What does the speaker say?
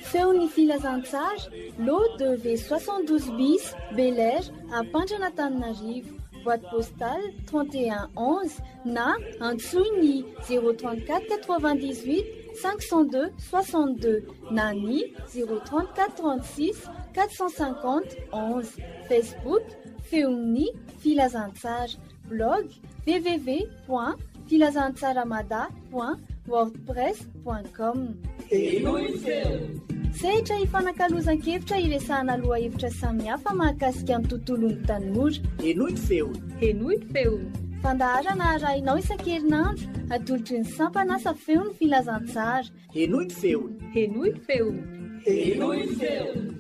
Feony filazantsara, lot de V72 bis, Belège, à Panjanatananarivo. Boîte postale 3111 na Antsouini 034 98 502 62 Nani 034 36 450 11. Facebook Feony filazantsara. Blog www.filazantsaramada.wordpress.com. Sehatra hifanankalozan-kevitra iresahana aloha hevitra samihafa mahakasika ny tontolon'ny tanora. Henoy ny feony. Fandaharana arahinao isan-kerinandro atolotry ny sampanasa feon'ny filazantsara. Henoy ny feony. Henoy ny feony.